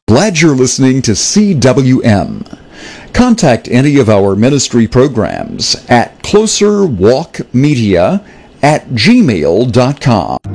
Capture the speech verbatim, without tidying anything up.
Glad you're listening to C W M. Contact any of our ministry programs at closerwalkmedia at gmail dot com.